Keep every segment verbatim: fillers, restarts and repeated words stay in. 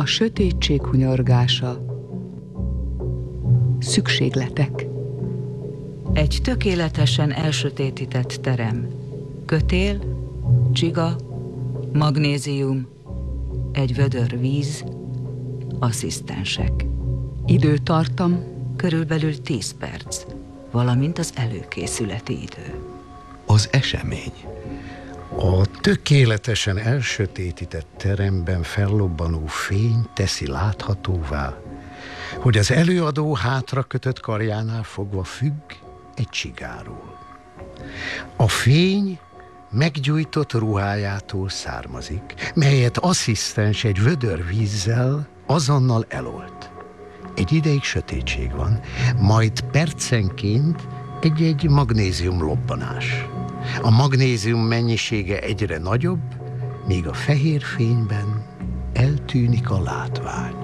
A sötétség hunyorgása. Szükségletek. Egy tökéletesen elsötétített terem. Kötél, csiga, magnézium, egy vödör víz, asszisztensek. Időtartam. Körülbelül tíz perc, valamint az előkészületi idő. Az esemény. A tökéletesen elsötétített teremben fellobbanó fény teszi láthatóvá, hogy az előadó hátra kötött karjánál fogva függ egy csigáról. A fény meggyújtott ruhájától származik, melyet asszisztens egy vödör vízzel azonnal elolt. Egy ideig sötétség van, majd percenként egy-egy magnézium lobbanás. A magnézium mennyisége egyre nagyobb, míg a fehér fényben eltűnik a látvány.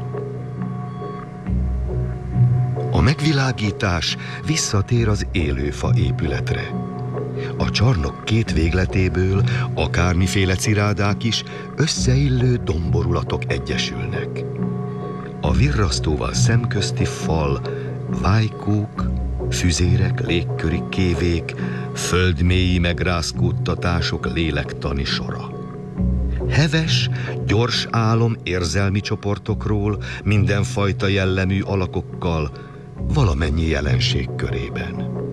A megvilágítás visszatér az élőfa épületre. A csarnok két végletéből akármiféle cirádák is összeillő domborulatok egyesülnek. A virrasztóval szemközti fal, vájkók, füzérek, légköri kévék, földmélyi megrázkódtatások lélektani sora. Heves, gyors álom érzelmi csoportokról, mindenfajta jellemű alakokkal, valamennyi jelenség körében.